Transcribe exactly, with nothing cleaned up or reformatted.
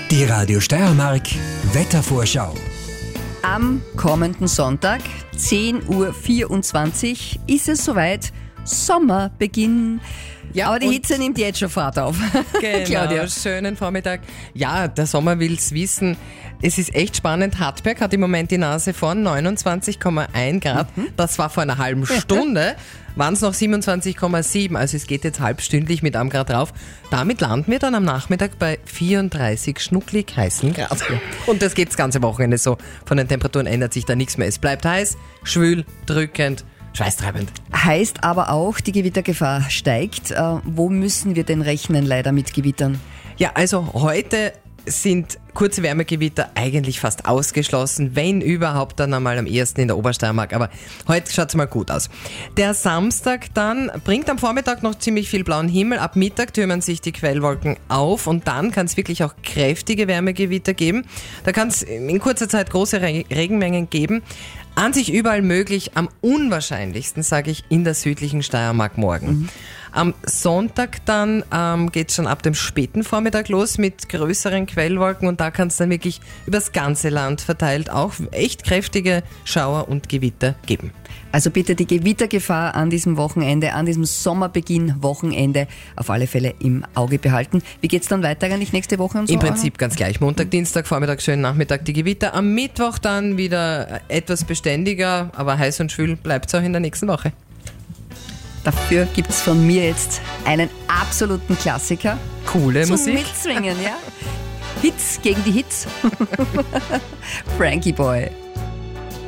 Die Radio Steiermark Wettervorschau. Am kommenden Sonntag, zehn Uhr vierundzwanzig, ist es soweit, Sommerbeginn. Ja, aber die und- Hitze nimmt jetzt schon Fahrt auf. Genau, Claudia. schönen Vormittag. Ja, der Sommer will's wissen. Es ist echt spannend. Hartberg hat im Moment die Nase vorn, neunundzwanzig Komma eins Grad. Mhm. Das war vor einer halben Stunde. Waren es noch siebenundzwanzig Komma sieben. Also es geht jetzt halbstündlich mit einem Grad drauf. Damit landen wir dann am Nachmittag bei vierunddreißig schnucklig heißen Grad. Und das geht das ganze Wochenende so. Von den Temperaturen ändert sich da nichts mehr. Es bleibt heiß, schwül, drückend, schweißtreibend. Heißt aber auch, die Gewittergefahr steigt. Äh, wo müssen wir denn rechnen, leider mit Gewittern? Ja, also heute sind kurze Wärmegewitter eigentlich fast ausgeschlossen, wenn überhaupt dann einmal am ehesten in der Obersteiermark, aber heute schaut es mal gut aus. Der Samstag dann bringt am Vormittag noch ziemlich viel blauen Himmel, ab Mittag türmen sich die Quellwolken auf und dann kann es wirklich auch kräftige Wärmegewitter geben. Da kann es in kurzer Zeit große Re- Regenmengen geben. An sich überall möglich, am unwahrscheinlichsten, sage ich, in der südlichen Steiermark morgen. Mhm. Am Sonntag dann ähm, geht es schon ab dem späten Vormittag los mit größeren Quellwolken und da kann es dann wirklich übers ganze Land verteilt auch echt kräftige Schauer und Gewitter geben. Also bitte die Gewittergefahr an diesem Wochenende, an diesem Sommerbeginn-Wochenende auf alle Fälle im Auge behalten. Wie geht's dann weiter eigentlich nächste Woche und so? Im Prinzip ganz gleich. Montag, Dienstag, Vormittag, schönen Nachmittag die Gewitter. Am Mittwoch dann wieder etwas beständiger, aber heiß und schwül bleibt es auch in der nächsten Woche. Dafür gibt's von mir jetzt einen absoluten Klassiker. Coole Zum Musik. Mitswingen, ja? Hits gegen die Hits. Frankie Boy.